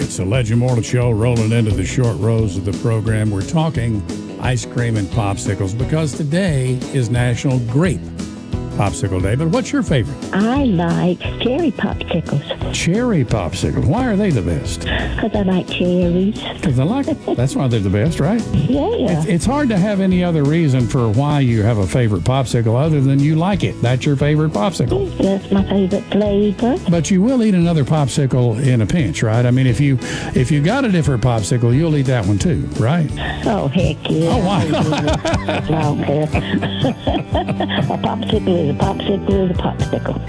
It's the Legend Mortal Show rolling into the short rows of the program. We're talking ice cream and popsicles because today is National Grape Popsicle Day. But what's your favorite? I like cherry popsicles Cherry popsicles. Why are they the best? because I like cherries. Because I like it. That's why they're the best, right? Yeah. It's hard to have any other reason for why you have a favorite popsicle other than you like it. That's your favorite popsicle. That's my favorite flavor. But you will eat another popsicle in a pinch, right? I mean, if you got a different popsicle, you'll eat that one too, right? Oh, heck yeah. Oh, wow. I don't care. A popsicle is a popsicle is a popsicle.